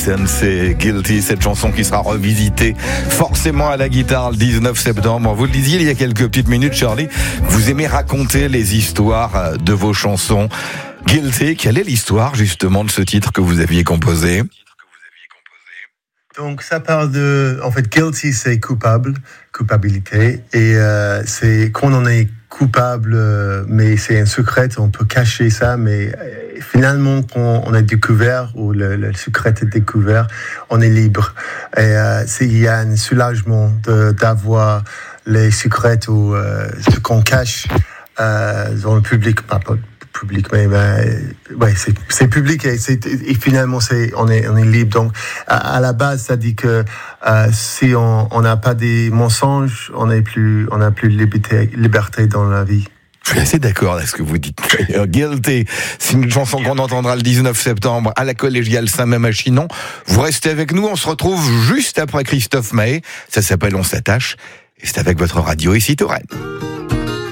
Jackson, c'est Guilty, cette chanson qui sera revisitée forcément à la guitare le 19 septembre. Vous le disiez il y a quelques petites minutes, Charlie, vous aimez raconter les histoires de vos chansons. Guilty, quelle est l'histoire justement de ce titre que vous aviez composé ? Donc ça parle de, en fait, guilty c'est culpabilité, et c'est quand on est coupable, mais c'est un secret, on peut cacher ça, mais finalement quand on est découvert ou le secret est découvert, on est libre. Et il y a un soulagement d'avoir les secrets ou ce qu'on cache dans le public, pas public, mais ouais, c'est public et finalement on est libre. Donc à la base, ça dit que si on n'a pas des mensonges, on n'a plus liberté dans la vie. Je suis assez d'accord avec ce que vous dites. Guilty, c'est une chanson qu'on entendra le 19 septembre à la Collégiale Saint-Même à Chinon. Vous restez avec nous, on se retrouve juste après Christophe Maé. Ça s'appelle On s'attache, et c'est avec votre radio ici Touraine.